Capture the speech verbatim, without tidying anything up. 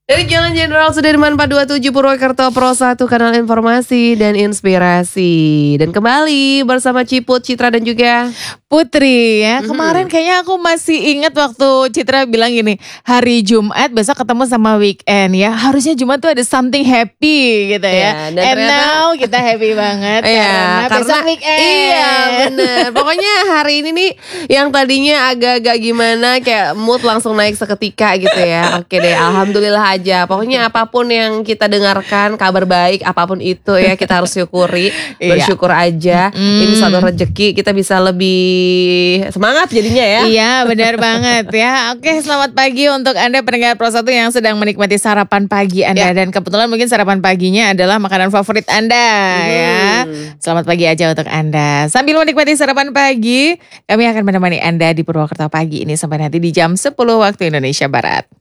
Dari Jalan Jenderal Sudirman empat dua tujuh Purwokerto Pro satu, kanal informasi dan inspirasi. Dan kembali bersama Ciput, Citra dan juga Putri ya. Mhm. Kemarin kayaknya aku masih ingat waktu Citra bilang gini, hari Jumat besok ketemu sama weekend ya. Harusnya Jumat tuh ada something happy gitu Iya, ya. dan And ternyata- now kita happy banget Iya, karena, besok weekend. Iya bener. Pokoknya hari ini nih yang tadinya agak-agak gimana, kayak mood langsung naik seketika gitu ya. Oke deh, alhamdulillah aja. Pokoknya apapun yang kita dengarkan, kabar baik apapun itu ya, kita harus syukuri, Iya. bersyukur aja. Ini suatu rezeki, kita bisa lebih semangat jadinya ya. Iya benar banget ya. Oke, selamat pagi untuk Anda pendengar Pro satu yang sedang menikmati sarapan pagi Anda. Ya. Dan kebetulan mungkin sarapan paginya adalah makanan favorit Anda ya. Selamat pagi aja untuk Anda. Sambil menikmati sarapan pagi, kami akan menemani Anda di Purwokerto pagi ini sampai nanti di jam sepuluh waktu Indonesia Barat.